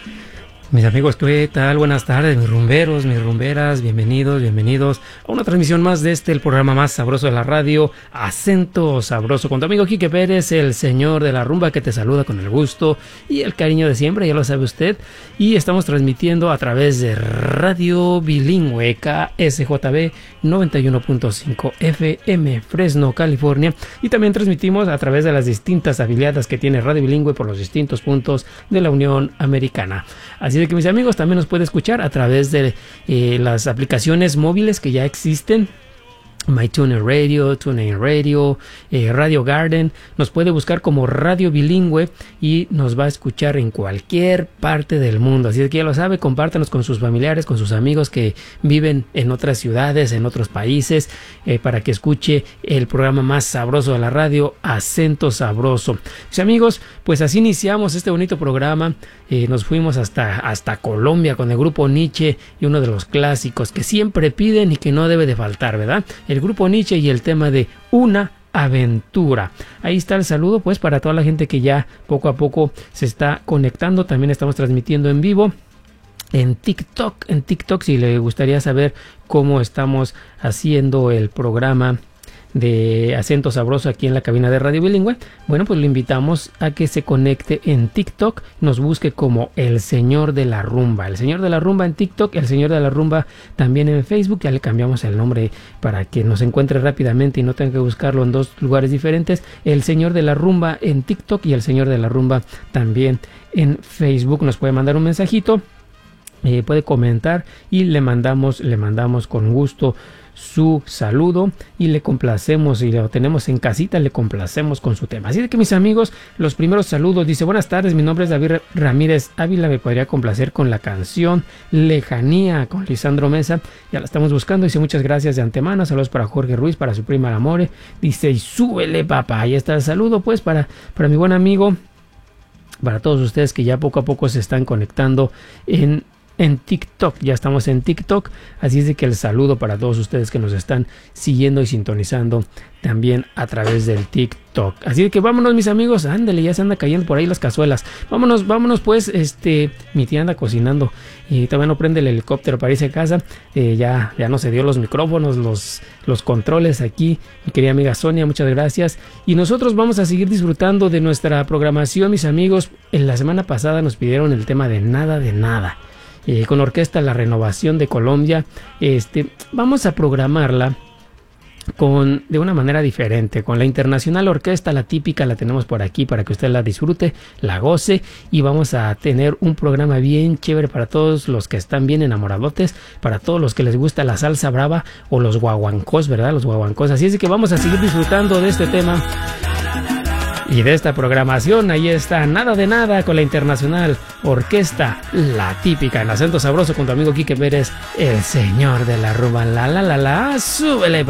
Mis amigos, ¿qué tal? Buenas tardes, mis rumberos, mis rumberas, bienvenidos a una transmisión más de el programa más sabroso de la radio, Acento Sabroso, con tu amigo Quique Pérez, el señor de la rumba que te saluda con el gusto y el cariño de siempre, ya lo sabe usted, y estamos transmitiendo a través de Radio Bilingüe KSJB 91.5 FM, Fresno, California, y también transmitimos a través de las distintas afiliadas que tiene Radio Bilingüe por los distintos puntos de la Unión Americana. Así de que, mis amigos, también nos puede escuchar a través de las aplicaciones móviles que ya existen. MyTuner Radio, TuneIn Radio, Radio Garden. Nos puede buscar como Radio Bilingüe y nos va a escuchar en cualquier parte del mundo. Así que ya lo sabe, compártanos con sus familiares, con sus amigos que viven en otras ciudades, en otros países, para que escuche el programa más sabroso de la radio, Acento Sabroso. Mis amigos, pues así iniciamos este bonito programa. Nos fuimos hasta Colombia con el grupo Nietzsche y uno de los clásicos que siempre piden y que no debe de faltar, ¿verdad? El grupo Nietzsche y el tema de Una Aventura. Ahí está el saludo pues para toda la gente que ya poco a poco se está conectando. También estamos transmitiendo en vivo en TikTok, si le gustaría saber cómo estamos haciendo el programa de Acento Sabroso aquí en la cabina de Radio Bilingüe. Bueno, pues lo invitamos a que se conecte en TikTok, nos busque como El Señor de la Rumba, El Señor de la Rumba en TikTok, El Señor de la Rumba también en Facebook. Ya le cambiamos el nombre para que nos encuentre rápidamente y no tenga que buscarlo en dos lugares diferentes. El Señor de la Rumba en TikTok y El Señor de la Rumba también en Facebook. Nos puede mandar un mensajito, puede comentar y le mandamos con gusto su saludo y le complacemos, y lo tenemos en casita, le complacemos con su tema. Así de que, mis amigos, los primeros saludos. Dice: buenas tardes, mi nombre es David Ramírez Ávila, me podría complacer con la canción Lejanía con Lisandro Mesa, ya la estamos buscando. Dice: muchas gracias de antemano, saludos para Jorge Ruiz, para su prima Amore. Dice: y súbele, papá. Ahí está el saludo pues para mi buen amigo, para todos ustedes que ya poco a poco se están conectando en TikTok. Ya estamos en TikTok, así es de que el saludo para todos ustedes que nos están siguiendo y sintonizando también a través del TikTok. Así de que vámonos, mis amigos, ándale, ya se anda cayendo por ahí las cazuelas. Vámonos pues, mi tía anda cocinando y todavía no prende el helicóptero para irse a casa. Ya no se dio los micrófonos, los controles aquí. Mi querida amiga Sonia, muchas gracias. Y nosotros vamos a seguir disfrutando de nuestra programación, mis amigos. En la semana pasada nos pidieron el tema de Nada de Nada. Con Orquesta La Renovación de Colombia. Vamos a programarla de una manera diferente, con la Internacional Orquesta, la típica, la tenemos por aquí para que usted la disfrute, la goce, y vamos a tener un programa bien chévere para todos los que están bien enamoradotes, para todos los que les gusta la salsa brava o los guaguancos, ¿verdad? Los guaguancos. Así es que vamos a seguir disfrutando de este tema y de esta programación. Ahí está Nada de Nada con la Internacional Orquesta, la típica, en Acento Sabroso, con tu amigo Quique Pérez, el señor de la rumba. La, súbele,